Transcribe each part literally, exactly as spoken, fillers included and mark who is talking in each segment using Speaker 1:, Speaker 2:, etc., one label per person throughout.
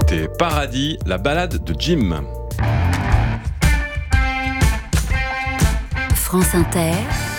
Speaker 1: C'était Paradis, la balade de Jim.
Speaker 2: France Inter,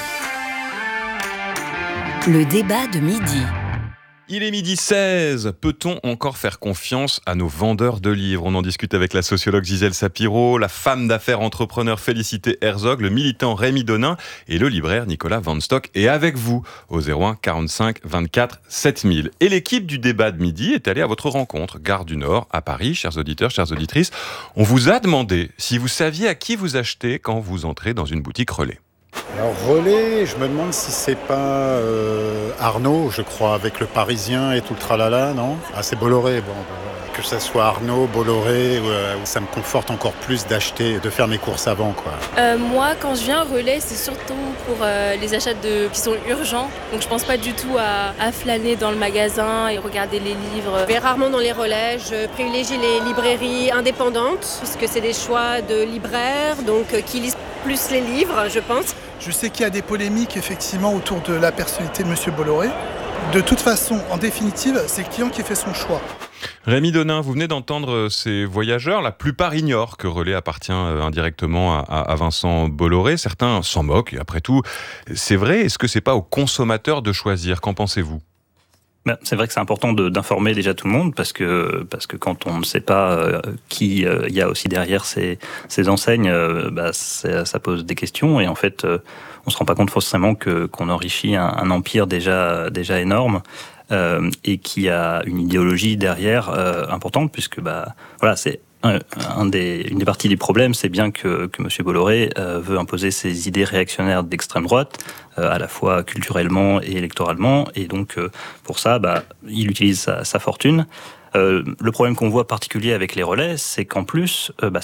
Speaker 2: le débat de midi.
Speaker 1: Il est midi seize. Peut-on encore faire confiance à nos vendeurs de livres ? On en discute avec la sociologue Gisèle Sapiro, la femme d'affaires entrepreneur Félicité Herzog, le militant Rémi Donin et le libraire Nicolas Van Stock. Et avec vous, au zéro un quarante-cinq vingt-quatre sept mille. Et l'équipe du débat de midi est allée à votre rencontre, Gare du Nord, à Paris. Chers auditeurs, chères auditrices, on vous a demandé si vous saviez à qui vous achetez quand vous entrez dans une boutique Relais.
Speaker 3: Alors Relais, je me demande si c'est pas euh, Arnaud, je crois, avec le Parisien et tout le tralala, non ? Ah, c'est Bolloré, bon, bah, que ça soit Arnaud, Bolloré, euh, ça me conforte encore plus d'acheter, de faire mes courses avant, quoi.
Speaker 4: Euh, moi, quand je viens Relais, c'est surtout pour euh, les achats de, qui sont urgents, donc je pense pas du tout à, à flâner dans le magasin et regarder les livres.
Speaker 5: Je vais rarement dans les relais, je privilégie les librairies indépendantes, puisque c'est des choix de libraires, donc euh, qui lisent plus les livres, je pense.
Speaker 6: Je sais qu'il y a des polémiques effectivement autour de la personnalité de M. Bolloré. De toute façon, en définitive, c'est le client qui fait son choix.
Speaker 1: Rémi Donin, vous venez d'entendre ces voyageurs. La plupart ignorent que Relais appartient indirectement à, à Vincent Bolloré. Certains s'en moquent. Et après tout, c'est vrai. Est-ce que c'est pas aux consommateurs de choisir ? Qu'en pensez-vous ?
Speaker 7: Ben, c'est vrai que c'est important de, d'informer déjà tout le monde parce que parce que quand on ne sait pas euh, qui il euh, y a aussi derrière ces ces enseignes, euh, bah, ça pose des questions et en fait euh, on se rend pas compte forcément que qu'on enrichit un, un empire déjà déjà énorme euh, et qui a une idéologie derrière euh, importante puisque bah voilà c'est Un, un des, une des parties du problème, c'est bien que, que M. Bolloré euh, veut imposer ses idées réactionnaires d'extrême droite, euh, à la fois culturellement et électoralement, et donc euh, pour ça, bah, il utilise sa, sa fortune. Euh, le problème qu'on voit particulier avec les relais, c'est qu'en plus, euh, bah,